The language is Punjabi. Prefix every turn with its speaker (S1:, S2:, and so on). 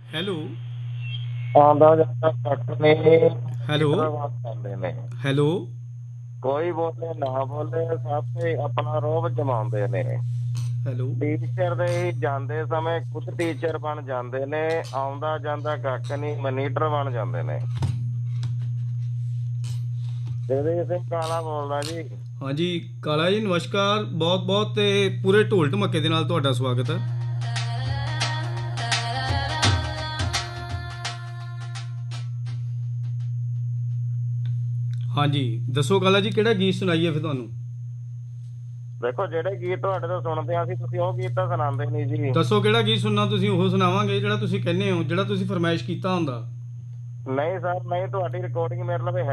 S1: ਹੈਲੋ
S2: ਆਉਂਦਾ ਜਾਂਦਾ ਕੱਟ ਨੇ
S1: ਹੈਲੋ
S2: ਲੀਡਰ ਵੱਲ ਜਾਂਦੇ ਨੇ।
S1: ਹੈਲੋ
S2: ਕੋਈ ਬੋਲੇ ਨਾ ਬੋਲੇ ਸਭ ਤੇ ਆਪਣਾ ਰੋਹਬ ਜਮਾਉਂਦੇ ਨੇ।
S1: ਹੈਲੋ
S2: ਟੀਚਰ ਦੇ ਹੀ ਜਾਂਦੇ ਸਮੇਂ ਖੁਦ ਟੀਚਰ ਬਣ ਜਾਂਦੇ ਨੇ। ਆਉਂਦਾ ਜਾਂਦਾ ਕੱਖ ਨਹੀਂ ਮਨੀਟਰ ਬਣ ਜਾਂਦੇ ਨੇ। ਜਗਦੀਪ ਸਿੰਘ ਕਾਲਾ ਬੋਲਦਾ ਜੀ।
S1: ਹਾਂਜੀ ਕਾਲਾ ਜੀ ਨਮਸਕਾਰ, ਬਹੁਤ ਬਹੁਤ ਤੇ ਪੂਰੇ ਢੋਲ ਢਮੱਕੇ ਦੇ ਨਾਲ ਤੁਹਾਡਾ ਸਵਾਗਤ ਹੈ। ਹਾਂਜੀ ਦੱਸੋ ਕਾਲਾ ਜੀ, ਕਿਹੜਾ ਗੀਤ ਸੁਣਾਈਏ ਫਿਰ ਤੁਹਾਨੂੰ?
S2: ਦੇਖੋ ਜਿਹੜੇ ਗੀਤ ਤੁਹਾਡੇ ਤੋਂ ਸੁਣਦੇ ਆ ਅਸੀਂ, ਤੁਸੀਂ ਉਹ ਗੀਤ ਤਾਂ ਸੁਣਾਉਂਦੇ ਨਹੀਂ ਜੀ।
S1: ਦੱਸੋ ਕਿਹੜਾ ਗੀਤ ਸੁਣਨਾ ਤੁਸੀਂ, ਉਹ ਸੁਣਾਵਾਂਗੇ ਜਿਹੜਾ ਤੁਸੀਂ ਕਹਿੰਦੇ ਹੋ, ਜਿਹੜਾ ਤੁਸੀਂ ਫਰਮਾਇਸ਼ ਕੀਤਾ ਹੁੰਦਾ।
S2: ਨਹੀਂ ਸਰ ਨਹੀਂ, ਤੁਹਾਡੀ ਰਿਕਾਰਡਿੰਗ ਮੇਰੇ ਲਵੇ